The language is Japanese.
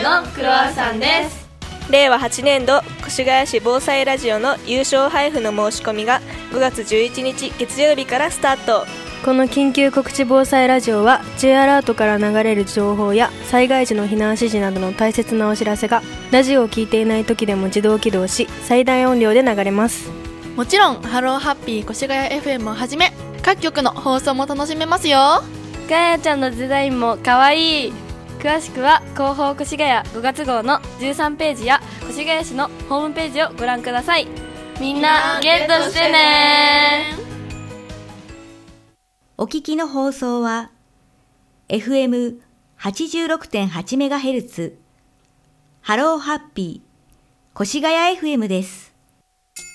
のクロワッサンです。 令和8年度越谷市防災ラジオの優勝配布の申し込みが5月11日月曜日からスタート。 この緊急告知防災ラジオは J アラートから流れる情報や災害時の避難指示などの大切なお知らせがラジオを聞いていない時でも自動起動し、最大音量で流れます。 もちろんハローハッピー越谷 FM をはじめ各局の放送も楽しめますよ。 ガヤちゃんのデザインもかわいい。詳しくは広報越谷5月号の13ページや越谷市のホームページをご覧ください。みんなゲットしてね。 お聞きの放送は FM86.8MHz ハローハッピー越谷 FM です。